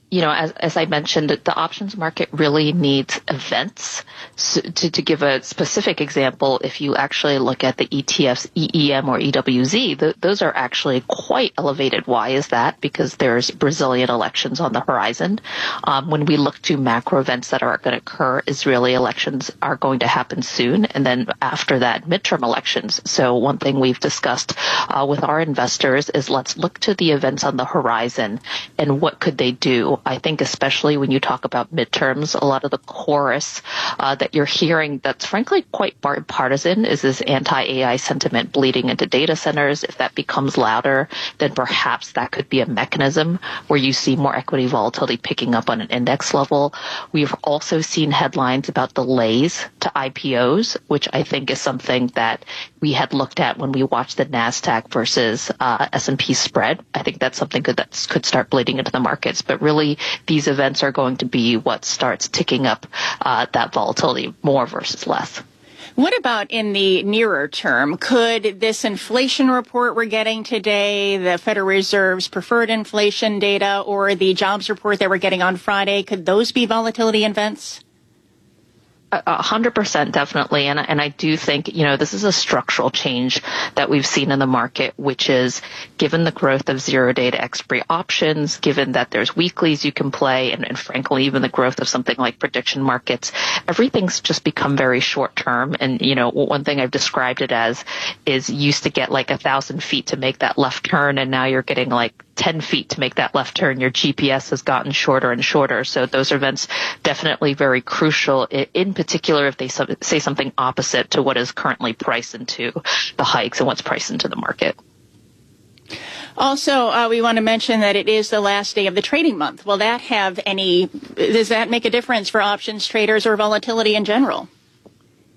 you know, as, as I mentioned, the options market really needs events. So to, to give a specific example, if you actually look at the E T Fs, E E M or E W Z, the, those are actually quite elevated. Why is that? Because there's Brazilian elections on the horizon. Um, when we look to macro events that are going to occur, Israeli elections are going to happen soon. And then after that, midterm elections. So one thing we've discussed uh, with our investors is let's look to the events on the horizon and what could they do. I think especially when you talk about midterms, a lot of the chorus uh, that you're hearing that's frankly quite partisan is this anti-A I sentiment bleeding into data centers. If that becomes louder, then perhaps that could be a mechanism where you see more equity volatility picking up on an index level. We've also seen headlines about delays to I P Os, which I think is something that we had looked at when we watched the NASDAQ versus uh, S and P spread. I think that's something good that could start bleeding into the markets. But really, these events are going to be what starts ticking up uh, that volatility more versus less. What about in the nearer term? Could this inflation report we're getting today, the Federal Reserve's preferred inflation data, or the jobs report that we're getting on Friday, could those be volatility events? A hundred percent, definitely. And, and I do think, you know, this is a structural change that we've seen in the market, which is given the growth of zero data expiry options, given that there's weeklies you can play, and, and frankly, even the growth of something like prediction markets, everything's just become very short term. And, you know, one thing I've described it as is you used to get like a thousand feet to make that left turn, and now you're getting like ten feet to make that left turn. Your G P S has gotten shorter and shorter. So those events definitely very crucial, in particular if they say something opposite to what is currently priced into the hikes and what's priced into the market. Also, uh, we want to mention that it is the last day of the trading month. Will that have any, does that make a difference for options traders or volatility in general?